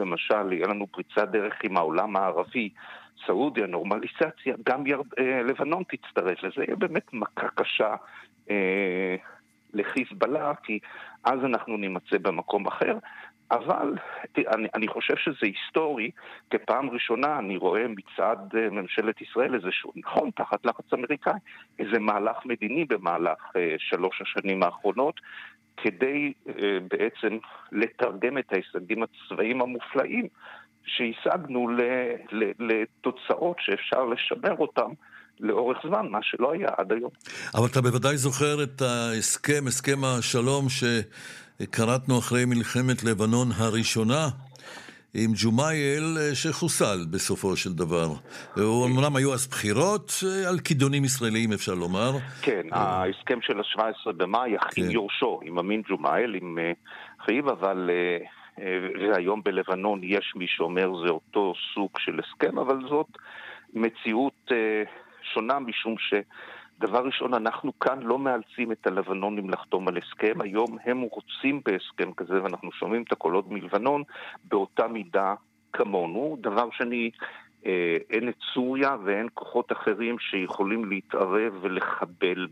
למשל, יהיה לנו פריצת דרך עם העולם הערבי, סעודיה, נורמליזציה, גם לבנון תצטרף לזה, יהיה באמת מכה קשה לחיזבאללה, כי אז אנחנו נמצא במקום אחר, אבל אני חושב שזה היסטורי, כפעם ראשונה אני רואה מצד ממשלת ישראל איזשהו, נכון, תחת לחץ אמריקאי, איזה מהלך מדיני במהלך 3 השנים האחרונות, כדי בעצם לתרגם את ההישגים הצבאיים המופלאים שהשגנו לתוצאות שאפשר לשמר אותם לאורך זמן, מה שלא היה עד היום. אבל אתה בוודאי זוכר את ההסכם, הסכם השלום שקראתנו אחרי מלחמת לבנון הראשונה, עם ג'ומאייל שחוסל בסופו של דבר. אומנם היו אז בחירות על כידונים ישראליים, אפשר לומר. כן, ההסכם של ה-17 במאי, עם יורשו, עם אמין ג'ומאייל, עם חייב, אבל והיום בלבנון יש מי שאומר זה אותו סוג של הסכם, אבל זאת מציאות שונה, משום שדבר ראשון, אנחנו כאן לא מאלצים את הלבנונים לחתום על הסכם, היום הם רוצים בהסכם כזה, ואנחנו שומעים את הקולות מלבנון באותה מידה כמונו. דבר שני, אין את סוריה ואין כוחות אחרים שיכולים להתערב ולחבל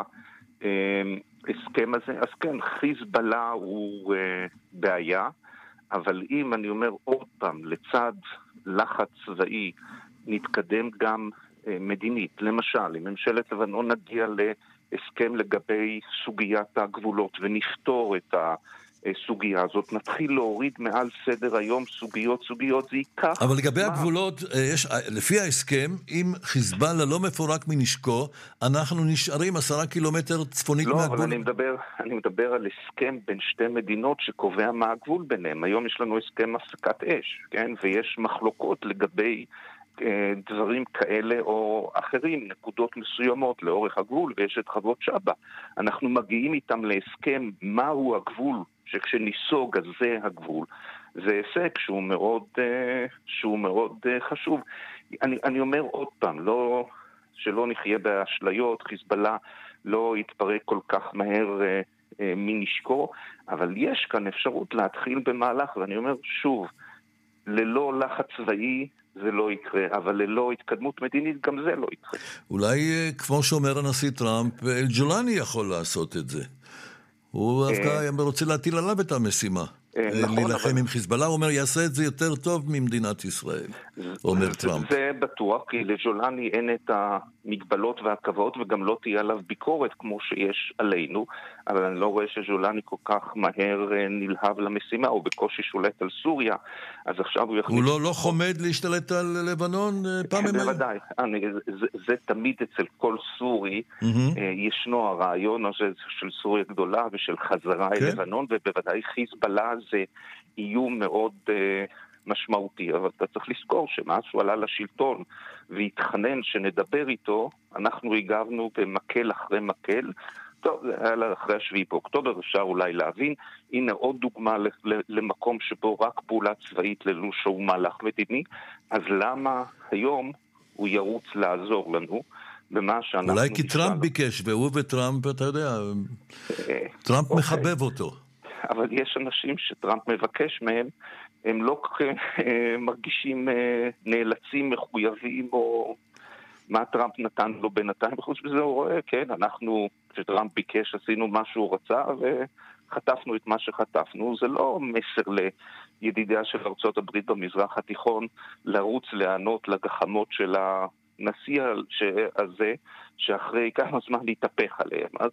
בהסכם הזה. אז כן, חיזבאללה הוא בעיה, אבל אם אני אומר עוד פעם, לצד לחץ צבאי נתקדם גם מדינית, למשל, אם ממשלת לבנון נגיע להסכם לגבי סוגיית הגבולות ונפתור את הסוגיה הזאת, נתחיל להוריד מעל סדר היום סוגיות, זה ייקח. אבל לגבי הגבולות, לפי ההסכם, אם חיזבאללה לא מפורק מנשקו, אנחנו נשארים 10 קילומטר צפונית מהגבול. לא, אבל אני מדבר על הסכם בין שתי מדינות שקובע מה הגבול ביניהם. היום יש לנו הסכם הפסקת אש, כן? ויש מחלוקות לגבי דברים כאלה או אחרים, נקודות מסוימות לאורך הגבול, ויש את חוות שבא. אנחנו מגיעים איתם להסכם מהו הגבול, שכשניסוג אז זה הגבול. זה הישג שהוא מאוד חשוב. אני אומר עוד פעם, שלא נחיה באשליות, חיזבאללה לא יתפרק כל כך מהר מנשקו, אבל יש כאן אפשרות להתחיל במהלך, ואני אומר שוב, ללא לחץ צבאי זה לא יקרה, אבל ללא התקדמות מדינית גם זה לא יקרה. אולי, כמו שאומר הנשיא טראמפ, אל-ג'ולני יכול לעשות את זה. הוא דווקא רוצה להטיל עליו את המשימה. להילחם עם חיזבאללה, הוא אומר, יעשה את זה יותר טוב ממדינת ישראל, אומר טראמפ. זה בטוח, כי לג'ולני אין את המגבלות והקוואות, וגם לא תהיה עליו ביקורת כמו שיש עלינו, אבל אני לא רואה שג'ולני כל כך מהר נלהב למשימה, הוא בקושי שולט על סוריה, אז עכשיו הוא יחליט... הוא לא חומד להשתלט על לבנון פעם ממנו? בוודאי, זה תמיד אצל כל סורי, ישנו הרעיון הזה של סוריה גדולה ושל חזרה אל לבנון, ובוודאי חיזבאללה זה איום מאוד משמעותי, אבל אתה צריך לזכור שמאז שהוא עלה לשלטון והתחנן שנדבר איתו, אנחנו הגבנו במקל אחרי מקל. טוב, זה היה אחרי 7 באוקטובר, אפשר אולי להבין. הנה עוד דוגמה למקום שבו רק פעולה צבאית ללא שהוא מהלך מדיני, אז למה היום הוא ירוץ לעזור לנו במה שאנחנו... אולי כי טראמפ ביקש, והוא וטראמפ, אתה יודע, טראמפ מחבב אותו. אבל יש אנשים שטראמפ מבקש מהם, הם לא מרגישים נאלצים, מחויבים, או מה טראמפ נתן לו בינתיים. בחוץ בזה הוא רואה, כן, אנחנו, כשטראמפ ביקש, עשינו מה שהוא רצה, וחטפנו את מה שחטפנו. זה לא מסר לידידיה של ארצות הברית במזרח התיכון, לרוץ לענות לגחמות של הנשיא הזה, שאחרי כמה זמן להתהפך עליהם. אז...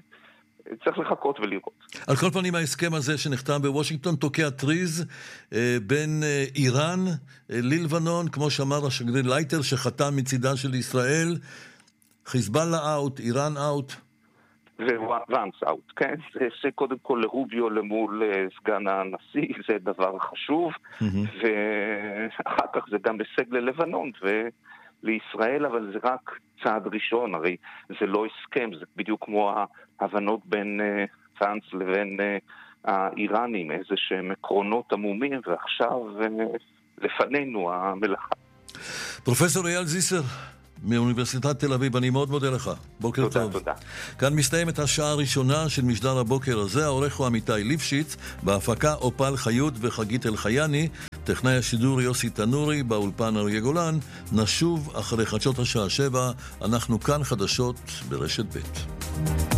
צריך לחכות ולראות. על כל פנים, ההסכם הזה שנחתם בוושינגטון תוקע טריז בין איראן ללבנון, כמו שאמר השגריר לייטר שחתם מצידה של ישראל, חיזבאללה אאוט, איראן אאוט. ואנס אאוט, כן? זה קודם כל לרוביו למול סגן הנשיא, זה דבר חשוב, ואחר כך זה גם הישג ללבנון, לישראל, אבל זה רק צעד ראשון, הרי זה לא הסכם, זה בדיוק כמו ההבנות בין פרנס לבין האיראנים, איזה שהם עקרונות עמומים, ועכשיו לפנינו המלאכה. פרופסור אייל זיסר, מאוניברסיטת תל אביב, אני מאוד מודה לך. בוקר טוב. תודה. כאן מסתיימת השעה הראשונה של משדר הבוקר הזה, העורך הוא עמיתי ליפשיץ, בהפקה אופל חיות וחגית אלחייני, טכנאי השידור יוסי תנורי, באולפן אריה גולן. נשוב אחרי חדשות השעה 7, אנחנו כאן חדשות ברשת ב'.